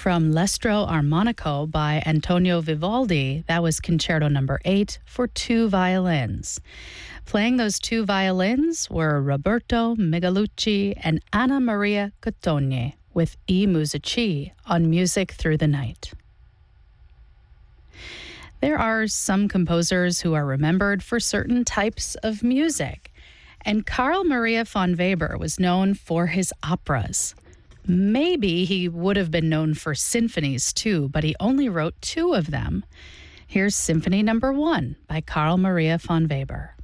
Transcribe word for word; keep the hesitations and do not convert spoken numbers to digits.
From L'Estro Armonico by Antonio Vivaldi, that was Concerto number eight for two violins. Playing those two violins were Roberto Migalucci and Anna Maria Cottogni with I Musici on Music Through the Night. There are some composers who are remembered for certain types of music, and Carl Maria von Weber was known for his operas. Maybe he would have been known for symphonies too, but he only wrote two of them. Here's Symphony Number One by Carl Maria von Weber.